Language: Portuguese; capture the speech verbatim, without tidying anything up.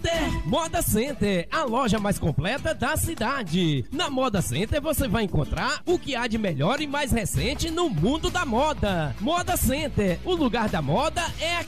Center. Moda Center, a loja mais completa da cidade. Na Moda Center você vai encontrar o que há de melhor e mais recente no mundo da moda. Moda Center, o lugar da moda é aqui.